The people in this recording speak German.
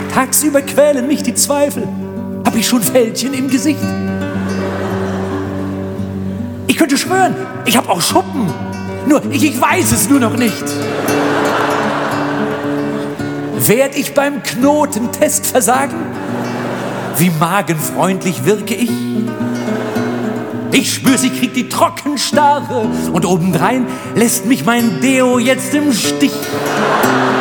Tagsüber quälen mich die Zweifel. Hab ich schon Fältchen im Gesicht? Ich könnte schwören, ich hab auch Schuppen. Nur, ich weiß es nur noch nicht. Werd ich beim Knotentest versagen? Wie magenfreundlich wirke ich? Ich spür's, ich krieg die Trockenstarre und obendrein lässt mich mein Deo jetzt im Stich.